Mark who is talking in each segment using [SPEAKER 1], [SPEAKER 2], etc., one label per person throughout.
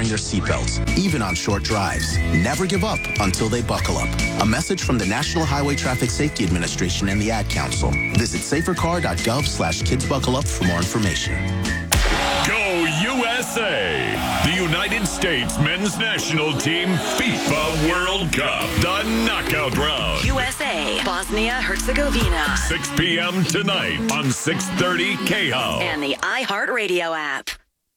[SPEAKER 1] wearing their seatbelts, even on short drives. Never give up until they buckle up. A message from the National Highway Traffic Safety Administration and the Ad Council. Visit safercar.gov/kidsbuckleup for more information.
[SPEAKER 2] Go USA! The United States men's national team FIFA World Cup, the knockout round.
[SPEAKER 3] USA, Bosnia-Herzegovina.
[SPEAKER 2] 6 p.m. tonight on 630 KHO.
[SPEAKER 3] And the iHeartRadio app.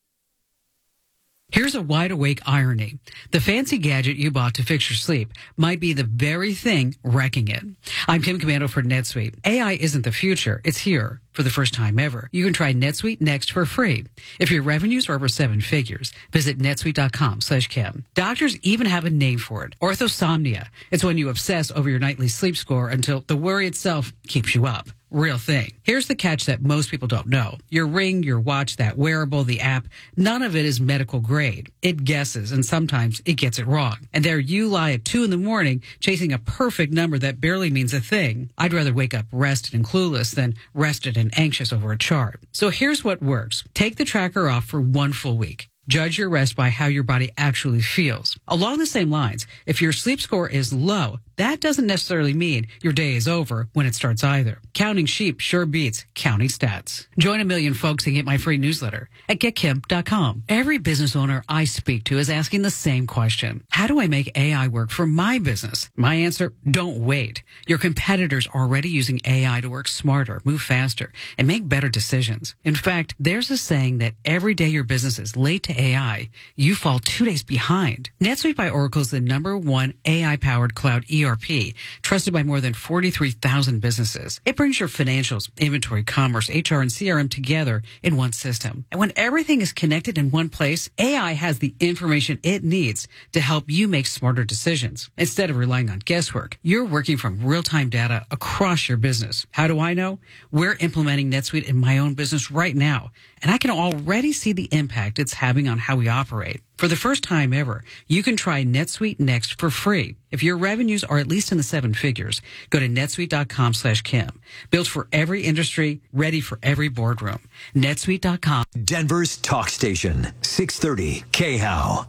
[SPEAKER 4] Here's a wide-awake irony. The fancy gadget you bought to fix your sleep might be the very thing wrecking it. I'm Kim Commando for NetSuite. AI isn't the future. It's here for the first time ever. You can try NetSuite Next for free. If your revenues are over 7 figures, visit netsuite.com/Kim. Doctors even have a name for it, orthosomnia. It's when you obsess over your nightly sleep score until the worry itself keeps you up. Real thing. Here's the catch that most people don't know. Your ring, your watch, that wearable, the app, none of it is medical grade. It guesses, and sometimes it gets it wrong. And there you lie at 2 a.m. chasing a perfect number that barely means a thing. I'd rather wake up rested and clueless than rested and anxious over a chart. So here's what works. Take the tracker off for 1 full week. Judge your rest by how your body actually feels. Along the same lines, if your sleep score is low, that doesn't necessarily mean your day is over when it starts either. Counting sheep sure beats counting stats. Join a million folks and get my free newsletter at getkim.com. Every business owner I speak to is asking the same question. How do I make AI work for my business? My answer, don't wait. Your competitors are already using AI to work smarter, move faster, and make better decisions. In fact, there's a saying that every day your business is late to AI, you fall 2 days behind. NetSuite by Oracle is the #1 AI-powered cloud ERP, trusted by more than 43,000 businesses. It brings your financials, inventory, commerce, HR, and CRM together in one system. And when everything is connected in one place, AI has the information it needs to help you make smarter decisions. Instead of relying on guesswork, you're working from real-time data across your business. How do I know? We're implementing NetSuite in my own business right now, and I can already see the impact it's having on how we operate. For the first time ever, you can try NetSuite Next for free. If your revenues are at least in the 7 figures, go to netsuite.com/Kim. Built for every industry, ready for every boardroom. netsuite.com.
[SPEAKER 5] Denver's talk station, 630 KHO.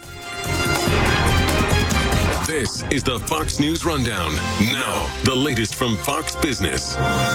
[SPEAKER 6] This is the Fox News Rundown. Now, the latest from Fox Business.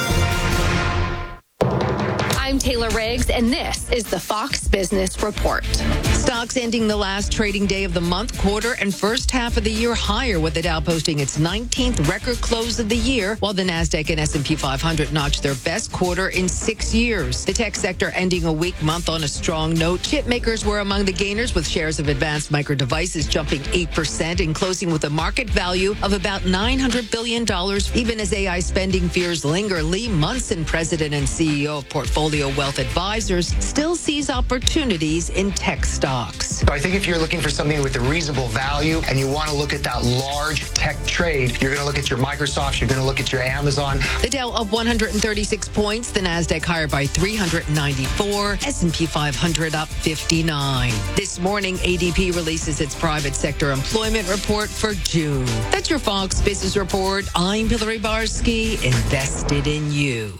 [SPEAKER 7] I'm Taylor Riggs, and this is the Fox Business Report. Stocks ending the last trading day of the month, quarter, and first half of the year higher, with the Dow posting its 19th record close of the year, while the Nasdaq and S&P 500 notched their best quarter in 6 years. The tech sector ending a weak month on a strong note. Chip makers were among the gainers, with shares of Advanced Micro Devices jumping 8% and closing with a market value of about $900 billion. Even as AI spending fears linger, Lee Munson, president and CEO of Portfolio Wealth Advisors, still sees opportunities in tech stocks.
[SPEAKER 8] So I think if you're looking for something with a reasonable value and you want to look at that large tech trade, you're going to look at your Microsoft, you're going to look at your Amazon.
[SPEAKER 7] The Dow up 136 points, the Nasdaq higher by 394, S&P 500 up 59. This morning, ADP releases its private sector employment report for June. That's your Fox Business Report. I'm Hillary Barsky, invested in you.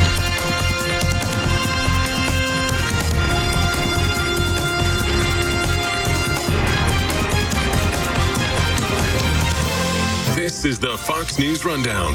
[SPEAKER 6] This is the Fox News Rundown.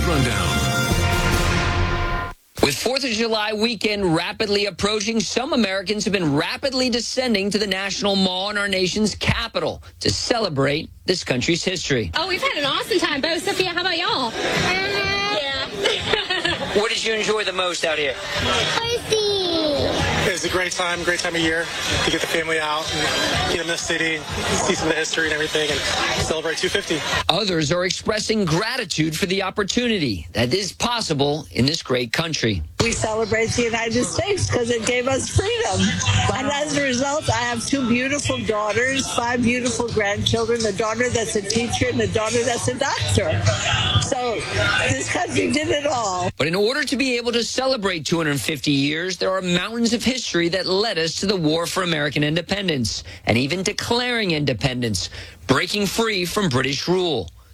[SPEAKER 9] With 4th of July weekend rapidly approaching, some Americans have been rapidly descending to the National Mall in our nation's capital to celebrate this country's history.
[SPEAKER 10] Oh, we've had an awesome time, Bo. Sophia, how about y'all? Yeah.
[SPEAKER 9] What did you enjoy the most out here?
[SPEAKER 11] It's a great time of year to get the family out and get in the city, see some of the history and everything, and celebrate 250.
[SPEAKER 9] Others are expressing gratitude for the opportunity that is possible in this great country.
[SPEAKER 12] We celebrate the United States because it gave us freedom. And as a result, I have 2 beautiful daughters, 5 beautiful grandchildren, a daughter that's a teacher and a daughter that's a doctor. So this country did it all.
[SPEAKER 9] But in order to be able to celebrate 250 years, there are mountains of history that led us to the War for American Independence and even declaring independence, breaking free from British rule.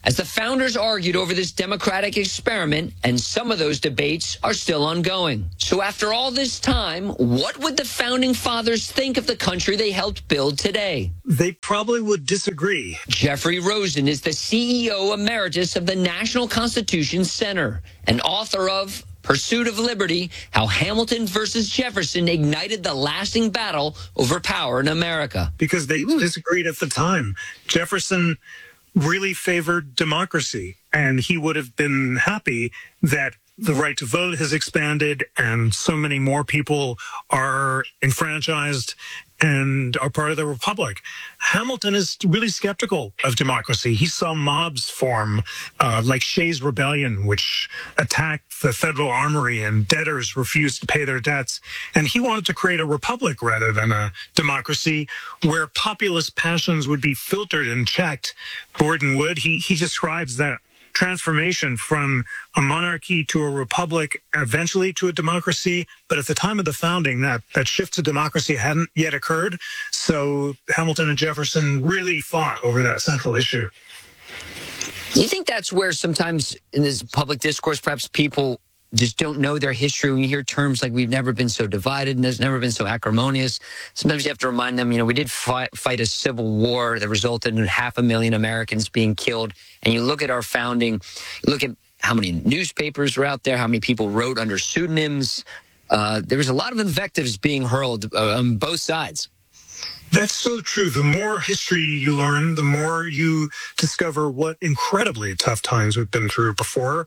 [SPEAKER 9] as the founders argued over this democratic experiment, and some of those debates are still ongoing. So after all this time, what would the founding fathers think of the country they helped build today?
[SPEAKER 13] They probably would disagree.
[SPEAKER 9] Jeffrey Rosen is the CEO Emeritus of the National Constitution Center and author of Pursuit of Liberty, How Hamilton versus Jefferson Ignited the Lasting Battle Over Power in America.
[SPEAKER 13] Because they disagreed at the time. Jefferson really favored democracy, and he would have been happy that the right to vote has expanded and so many more people are enfranchised and are part of the republic. Hamilton is really skeptical of democracy. He saw mobs form, like Shays' Rebellion, which attacked the federal armory and debtors refused to pay their debts. And he wanted to create a republic rather than a democracy where populist passions would be filtered and checked. Gordon Wood, he describes that transformation from a monarchy to a republic, eventually to a democracy. But at the time of the founding, that shift to democracy hadn't yet occurred. So Hamilton and Jefferson really fought over that central issue.
[SPEAKER 9] Do you think that's where sometimes in this public discourse, perhaps people just don't know their history? When you hear terms like we've never been so divided and there's never been so acrimonious, sometimes you have to remind them, we did fight a civil war that resulted in 500,000 Americans being killed. And you look at our founding, you look at how many newspapers were out there, how many people wrote under pseudonyms. There was a lot of invectives being hurled on both sides.
[SPEAKER 13] That's so true. The more history you learn, the more you discover what incredibly tough times we've been through before.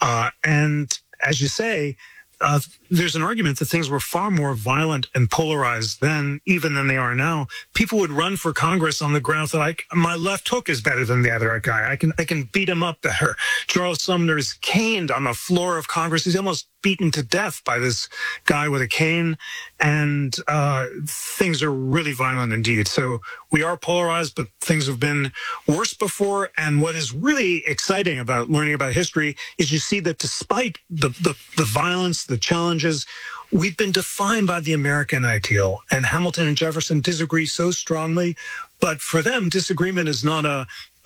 [SPEAKER 13] And as you say, there's an argument that things were far more violent and polarized then, even than they are now. People would run for Congress on the grounds that my left hook is better than the other guy. I can beat him up better. Charles Sumner's caned on the floor of Congress. He's almost beaten to death by this guy with a cane, and things are really violent indeed. So we are polarized, but things have been worse before. And what is really exciting about learning about history is you see that despite the violence, the challenges, we've been defined by the American ideal. And Hamilton and Jefferson disagree so strongly, but for them, disagreement is not a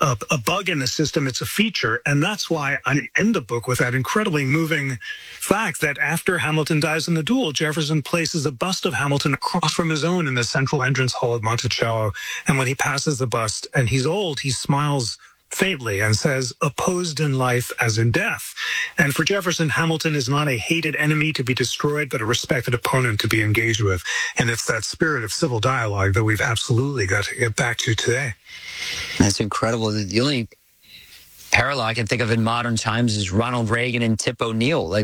[SPEAKER 13] bug in the system, it's a feature. And that's why I end the book with that incredibly moving fact that after Hamilton dies in the duel, Jefferson places a bust of Hamilton across from his own in the central entrance hall at Monticello. And when he passes the bust and he's old, he smiles faintly and says, opposed in life as in death. And for Jefferson, Hamilton is not a hated enemy to be destroyed, but a respected opponent to be engaged with. And it's that spirit of civil dialogue that we've absolutely got to get back to today.
[SPEAKER 9] That's incredible. The only parallel I can think of in modern times is Ronald Reagan and Tip O'Neill.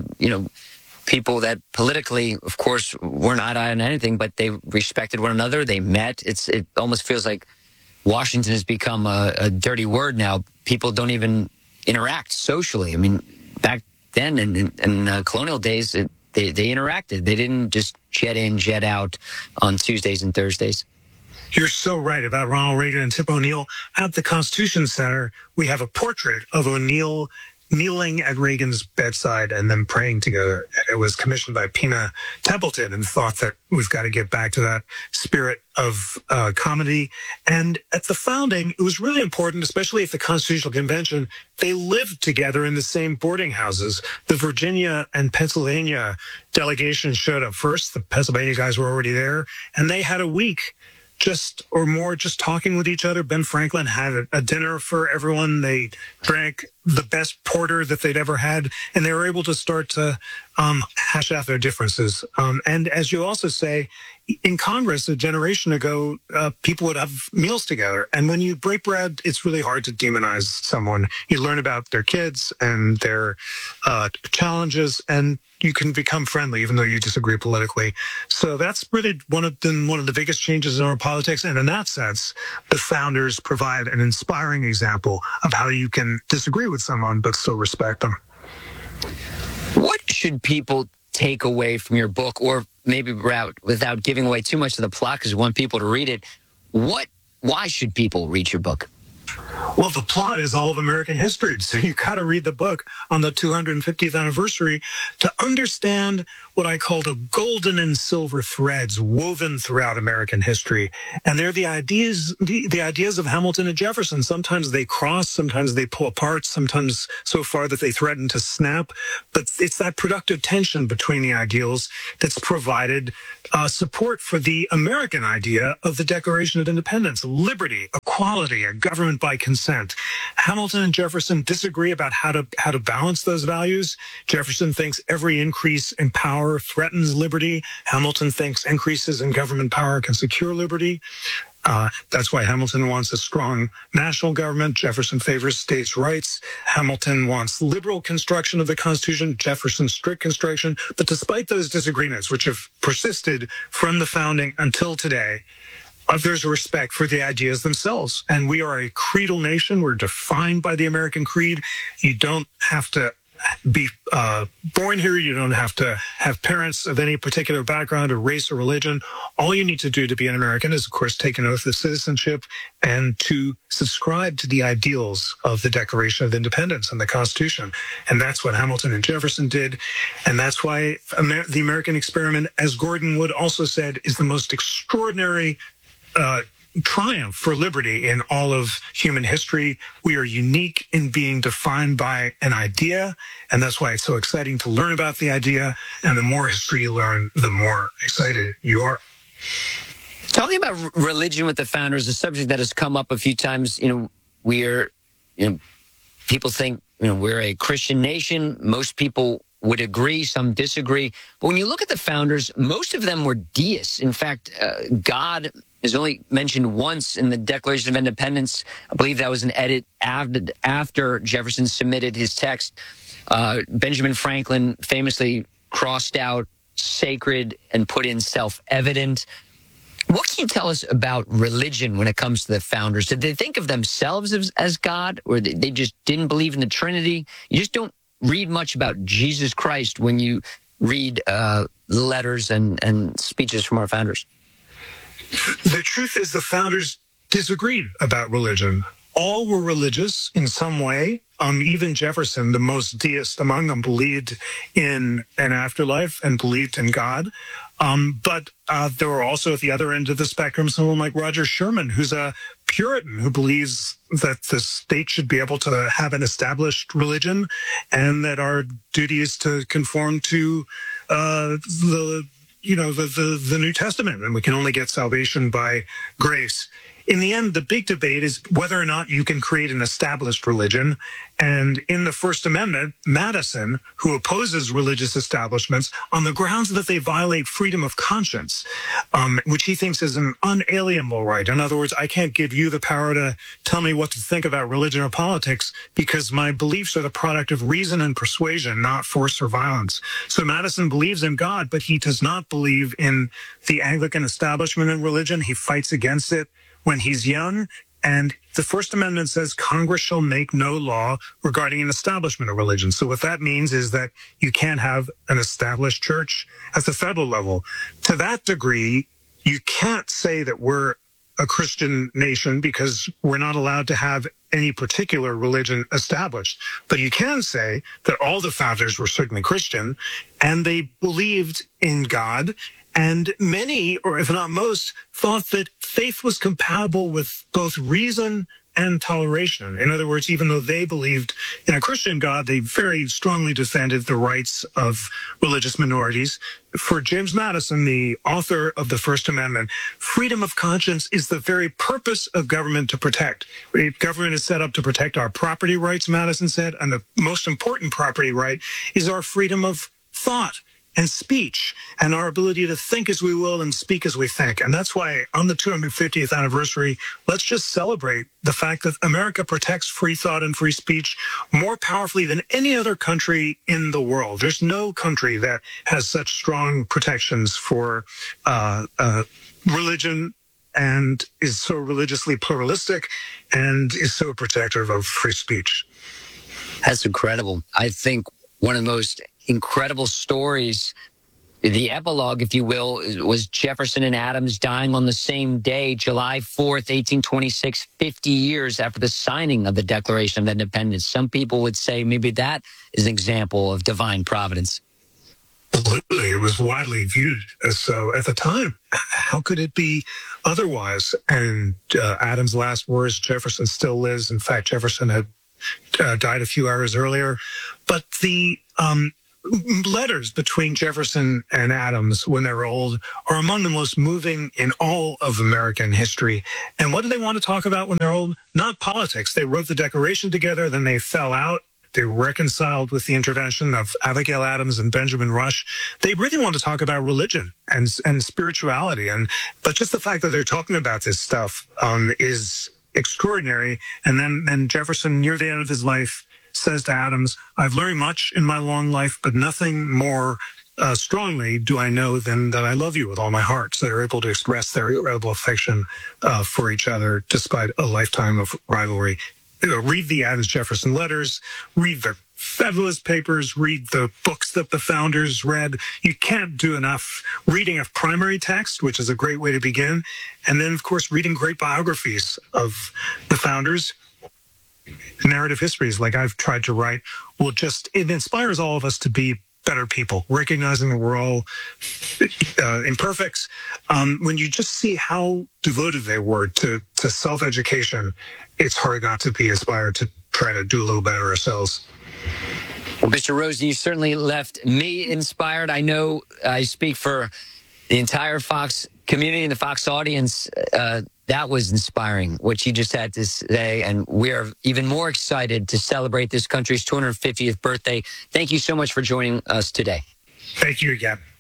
[SPEAKER 9] People that politically, of course, were not on anything, but they respected one another. They met. It almost feels like Washington has become a dirty word now. People don't even interact socially. I mean, back then in colonial days, they interacted. They didn't just jet in, jet out on Tuesdays and Thursdays.
[SPEAKER 13] You're so right about Ronald Reagan and Tip O'Neill. At the Constitution Center, we have a portrait of O'Neill kneeling at Reagan's bedside and then praying together. It was commissioned by Pina Templeton and thought that we've got to get back to that spirit of comedy. And at the founding, it was really important, especially at the Constitutional Convention, they lived together in the same boarding houses. The Virginia and Pennsylvania delegations showed up first. The Pennsylvania guys were already there, and they had a week just talking with each other. Ben Franklin had a dinner for everyone. They drank the best porter that they'd ever had, and they were able to start to hash out their differences. And as you also say, in Congress a generation ago, people would have meals together. And when you break bread, it's really hard to demonize someone. You learn about their kids and their challenges, and you can become friendly even though you disagree politically. So that's really one of the biggest changes in our politics. And in that sense, the founders provide an inspiring example of how you can disagree with someone but still respect them.
[SPEAKER 9] What should people take away from your book, or maybe without giving away too much of the plot because you want people to read it, why should people read your book?
[SPEAKER 13] Well, the plot is all of American history. So you got to read the book on the 250th anniversary to understand what I call the golden and silver threads woven throughout American history. And they're the ideas of Hamilton and Jefferson. Sometimes they cross, sometimes they pull apart, sometimes so far that they threaten to snap. But it's that productive tension between the ideals that's provided support for the American idea of the Declaration of Independence, liberty, equality, a government by consent. Hamilton and Jefferson disagree about how to balance those values. Jefferson thinks every increase in power threatens liberty. Hamilton thinks increases in government power can secure liberty. That's why Hamilton wants a strong national government. Jefferson favors states' rights. Hamilton wants liberal construction of the Constitution. Jefferson strict construction. But despite those disagreements, which have persisted from the founding until today, there's a respect for the ideas themselves. And we are a creedal nation. We're defined by the American creed. You don't have to be born here. You don't have to have parents of any particular background or race or religion. All you need to do to be an American is, of course, take an oath of citizenship and to subscribe to the ideals of the Declaration of Independence and the Constitution. And that's what Hamilton and Jefferson did. And that's why the American experiment, as Gordon Wood also said, is the most extraordinary triumph for liberty in all of human history. We are unique in being defined by an idea, and that's why it's so exciting to learn about the idea. And the more history you learn, the more excited you are.
[SPEAKER 9] Talking about religion with the founders, a subject that has come up a few times. People think we're a Christian nation. Most people would agree, some disagree. But when you look at the founders, most of them were deists. In fact, God is only mentioned once in the Declaration of Independence. I believe that was an edit after Jefferson submitted his text. Benjamin Franklin famously crossed out sacred and put in self-evident. What can you tell us about religion when it comes to the founders? Did they think of themselves as God, or they just didn't believe in the Trinity? You just don't read much about Jesus Christ when you read letters and speeches from our founders.
[SPEAKER 13] The truth is the founders disagreed about religion. All were religious in some way. Even Jefferson, the most deist among them, believed in an afterlife and believed in God. But there were also at the other end of the spectrum someone like Roger Sherman, who's a Puritan who believes that the state should be able to have an established religion and that our duty is to conform to the New Testament, and we can only get salvation by grace. In the end, the big debate is whether or not you can create an established religion. And in the First Amendment, Madison, who opposes religious establishments on the grounds that they violate freedom of conscience, which he thinks is an unalienable right. In other words, I can't give you the power to tell me what to think about religion or politics because my beliefs are the product of reason and persuasion, not force or violence. So Madison believes in God, but he does not believe in the Anglican establishment in religion. He fights against it when he's young, and the First Amendment says Congress shall make no law regarding an establishment of religion. So what that means is that you can't have an established church at the federal level. To that degree, you can't say that we're a Christian nation because we're not allowed to have any particular religion established. But you can say that all the founders were certainly Christian, and they believed in God. And many, or if not most, thought that faith was compatible with both reason and toleration. In other words, even though they believed in a Christian God, they very strongly defended the rights of religious minorities. For James Madison, the author of the First Amendment, freedom of conscience is the very purpose of government to protect. Government is set up to protect our property rights, Madison said, and the most important property right is our freedom of thought and speech and our ability to think as we will and speak as we think. And that's why on the 250th anniversary, let's just celebrate the fact that America protects free thought and free speech more powerfully than any other country in the world. There's no country that has such strong protections for religion and is so religiously pluralistic and is so protective of free speech.
[SPEAKER 9] That's incredible. I think one of the most incredible stories the epilogue, if you will, was Jefferson and Adams dying on the same day, July 4th, 1826, 50 years after the signing of the Declaration of Independence. Some people would say maybe that is an example of divine providence.
[SPEAKER 13] Absolutely. It was widely viewed as so at the time. How could it be otherwise? And Adams' last words, Jefferson still lives. In fact, Jefferson had died a few hours earlier. But the letters between Jefferson and Adams when they were old are among the most moving in all of American history. And what do they want to talk about when they're old? Not politics. They wrote the Declaration together, then they fell out. They reconciled with the intervention of Abigail Adams and Benjamin Rush. They really want to talk about religion and spirituality. But just the fact that they're talking about this stuff is extraordinary. And then Jefferson, near the end of his life, says to Adams, "I've learned much in my long life, but nothing more strongly do I know than that I love you with all my heart." So they're able to express their incredible affection for each other despite a lifetime of rivalry. Read the Adams-Jefferson letters, read the Federalist Papers, read the books that the founders read. You can't do enough reading of primary text, which is a great way to begin. And then, of course, reading great biographies of the founders. Narrative histories, like I've tried to write, it inspires all of us to be better people, recognizing that we're all imperfects. When you just see how devoted they were to self-education, it's hard not to be inspired to try to do a little better ourselves.
[SPEAKER 9] Well, Mr. Rosen, you certainly left me inspired. I know I speak for the entire Fox community and the Fox audience. That was inspiring, what you just had to say, and we are even more excited to celebrate this country's 250th birthday. Thank you so much for joining us today.
[SPEAKER 13] Thank you again.